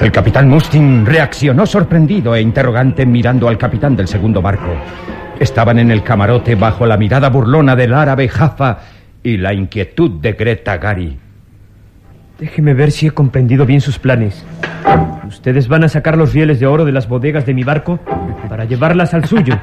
El capitán Mustin reaccionó sorprendido e interrogante mirando al capitán del segundo barco. Estaban en el camarote bajo la mirada burlona del árabe Jaffa y la inquietud de Greta Gary. Déjeme ver si he comprendido bien sus planes. ¿Ustedes van a sacar los rieles de oro de las bodegas de mi barco para llevarlas al suyo?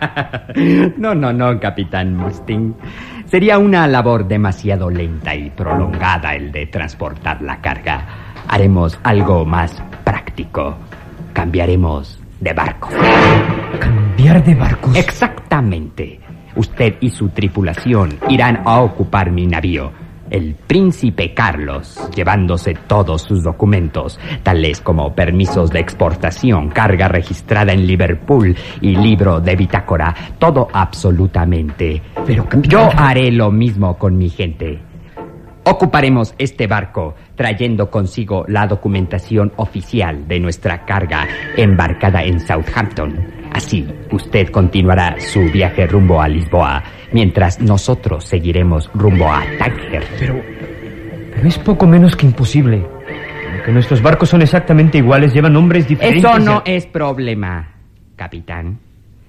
No, capitán Mustin. Sería una labor demasiado lenta y prolongada el de transportar la carga. Haremos algo más práctico. Cambiaremos de barco. ¿Cambiar de barcos? Exactamente. Usted y su tripulación irán a ocupar mi navío, el Príncipe Carlos, llevándose todos sus documentos, tales como permisos de exportación, carga registrada en Liverpool y libro de bitácora. Todo absolutamente. Pero yo haré lo mismo con mi gente. Ocuparemos este barco, trayendo consigo la documentación oficial de nuestra carga embarcada en Southampton. Así, usted continuará su viaje rumbo a Lisboa, mientras nosotros seguiremos rumbo a Tánger. Pero es poco menos que imposible. Aunque nuestros barcos son exactamente iguales, llevan nombres diferentes. Eso no es problema, capitán.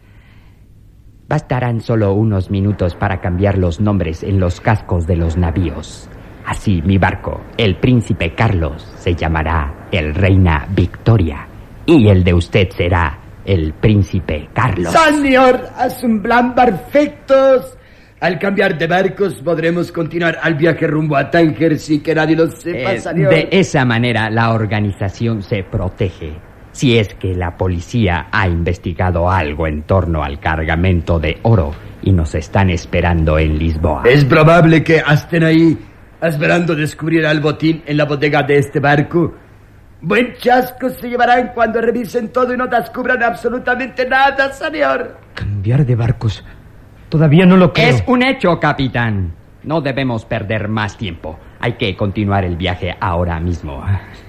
Bastarán solo unos minutos para cambiar los nombres en los cascos de los navíos. Así, mi barco, el Príncipe Carlos, se llamará el Reina Victoria. Y el de usted será el Príncipe Carlos. Señor, es un plan perfecto. Al cambiar de barcos podremos continuar al viaje rumbo a Tánger sin que nadie lo sepa, señor. De esa manera la organización se protege. Si es que la policía ha investigado algo en torno al cargamento de oro y nos están esperando en Lisboa. Es probable que estén ahí esperando descubrir el botín en la bodega de este barco. Buen chasco se llevarán cuando revisen todo y no descubran absolutamente nada, señor. Cambiar de barcos. Todavía no lo creo. Es un hecho, capitán. No debemos perder más tiempo. Hay que continuar el viaje ahora mismo.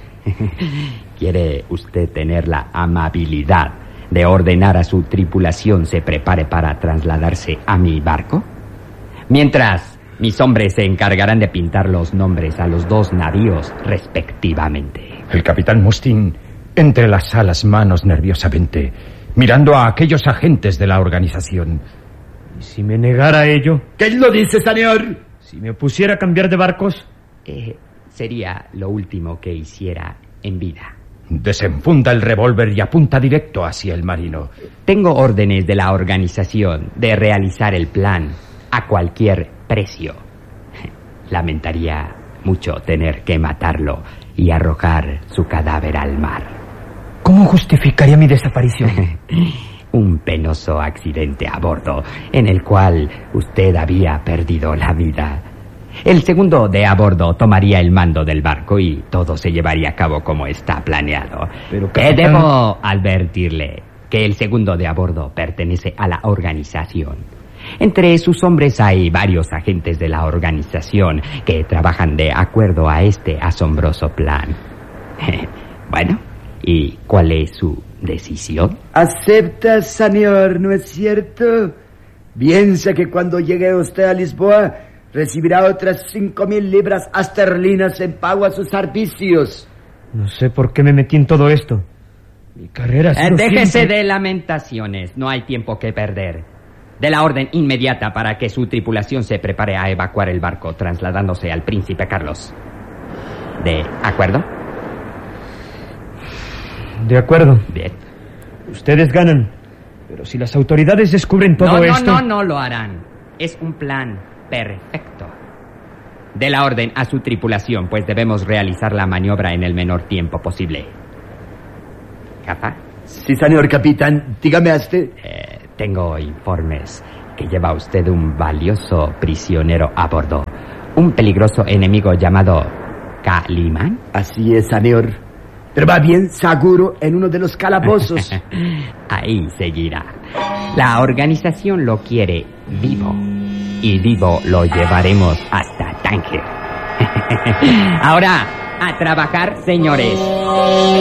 ¿Quiere usted tener la amabilidad de ordenar a su tripulación se prepare para trasladarse a mi barco? Mientras, mis hombres se encargarán de pintar los nombres a los dos navíos respectivamente. El capitán Mustin entrelaza las manos nerviosamente, mirando a aquellos agentes de la organización. ¿Y si me negara a ello? ¿Qué lo dice, señor? Si me opusiera a cambiar de barcos. Sería lo último que hiciera en vida. Desenfunda el revólver y apunta directo hacia el marino. Tengo órdenes de la organización de realizar el plan a cualquier precio. Lamentaría mucho tener que matarlo y arrojar su cadáver al mar. ¿Cómo justificaría mi desaparición? Un penoso accidente a bordo en el cual usted había perdido la vida. El segundo de a bordo tomaría el mando del barco y todo se llevaría a cabo como está planeado. Pero, capitán... Debo advertirle que el segundo de a bordo pertenece a la organización. Entre sus hombres hay varios agentes de la organización que trabajan de acuerdo a este asombroso plan. Bueno, ¿y cuál es su decisión? Acepta, señor, ¿no es cierto? Piensa que cuando llegue usted a Lisboa recibirá otras 5,000 libras esterlinas en pago a sus servicios. No sé por qué me metí en todo esto. Mi carrera ha sido Déjese siempre... de lamentaciones, no hay tiempo que perder. De la orden inmediata para que su tripulación se prepare a evacuar el barco, trasladándose al Príncipe Carlos. ¿De acuerdo? De acuerdo. Bien. Ustedes ganan. Pero si las autoridades descubren todo esto... No lo harán. Es un plan perfecto. De la orden a su tripulación, pues debemos realizar la maniobra en el menor tiempo posible. ¿Capa? Sí, señor capitán. Dígame usted. Tengo informes que lleva usted un valioso prisionero a bordo. Un peligroso enemigo llamado Calimán. Así es, señor. Pero va bien seguro en uno de los calabozos. Ahí seguirá. La organización lo quiere vivo. Y vivo lo llevaremos hasta Tánger. Ahora, a trabajar, señores.